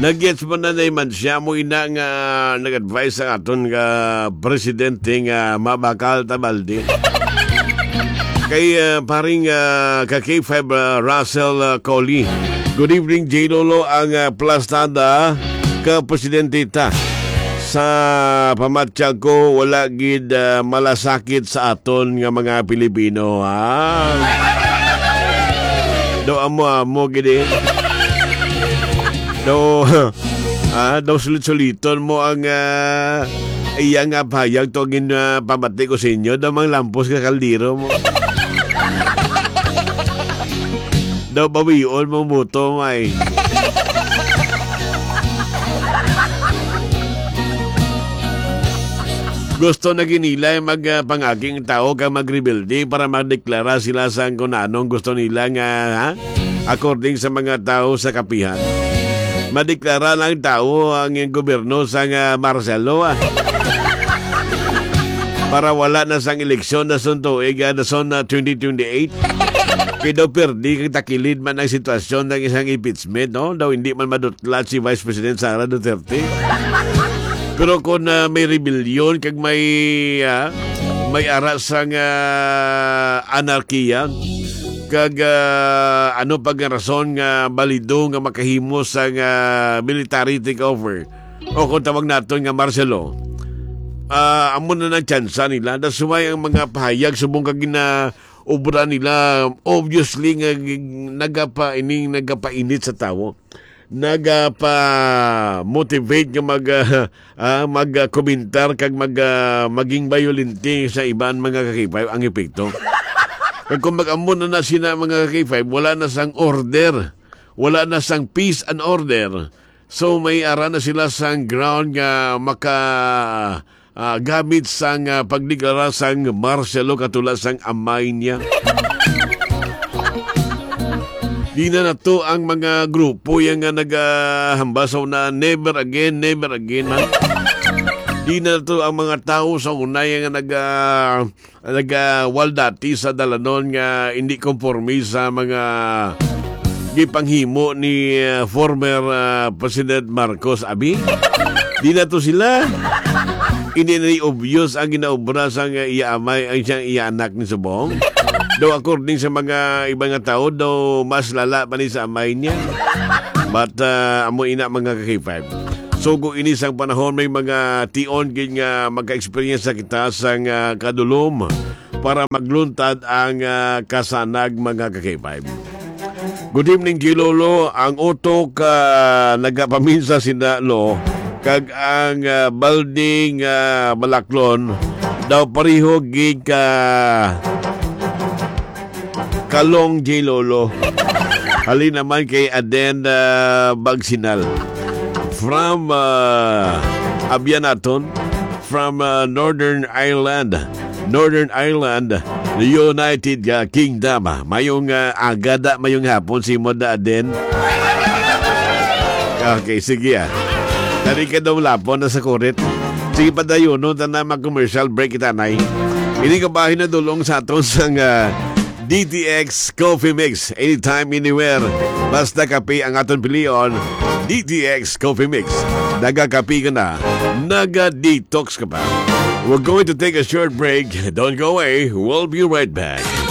Nag-gets mo na man siya mo ina nga nag-advise sa aton nga presidente nga mabakal tabaldi. Kay paring ka-K5 Russell Coley. Good evening, J. Lolo, ang plastada ka presidente ta. Sa pamatsyag ko, wala gid malasakit sa aton nga mga Pilipino. Ha? Do amo gid. Do sulit-suliton mo ang iyang pahayag to gin pamati ko sa inyo. Do mang lampos ka kaldiro mo. Do bawion mo muto may. Gusto na ginila magpangaging tao ka mag-rebuilding para magdeklara sila sa kung anong gusto nila nga according sa mga tao sa kapihan. Madeklara lang tao ang gobyerno sa Marcelo para wala na sang eleksyon na son tuig na son 2028. Kaya daw perdi kang takilid man ang sitwasyon ng isang impeachment, no? Daw hindi man madutlat si Vice President Sara Duterte. Pero kung may rebellion kag may ara sang anarkiya kag ano pag rason nga balido nga makahimo sang military takeover o kung tawag naton nga Marcelo, amo na ng tsansa nila na sumay ang mga pahayag subong kag obra nila. Obviously nga nagapainit sa tao, nagapa-motivate nga mag-komentar kag maging violente sa ibang mga kakipay ang epekto. Kag kung mag-amon na sina mga kakipay, wala na sang order, wala na sang peace and order. So may ara na sila sang ground nga gamit sang pagdeklara sang Marcelo katulad sang amay niya. Di na to ang mga grupo yung naghambasaw na never again man. Di na to ang mga tao sa unay yung nagwaldati sa dalanon nga hindi konforme sa mga gipanghimo ni former President Marcos Abi. Di na to sila. Hindi na obvious ang ginaobra sa iyaamay ang siyang iyanak ni Subong. Daw according sa mga ibang tao, daw mas lala pa ni sa amay niya. But amo ina mga kakipay. So kung ini sang panahon may mga tion gin nga magka-experience sa kita sang kadulom para magluntad ang kasanag mga kakipay. Good evening, Gilolo. Ang utok nagapaminsa sinalo kag ang balding Balaklon daw pareho gig Kalong J. Lolo. Halin naman kay Aden Bagsinal from Abianaton, from Northern Ireland, the United Kingdom. Mayong agada, mayong hapon si Moda Aden. Okay, sige Dari ka daw lapon na sa kurit. Sige pa dayo, no? Na mag-commercial break kita, nay. Ini kabahin na dulong sa aton sang DTX Coffee Mix. Anytime, anywhere. Basta kape ang aton pilion. DTX Coffee Mix. Nagakape ka na. Naga-detox ka pa. We're going to take a short break. Don't go away. We'll be right back.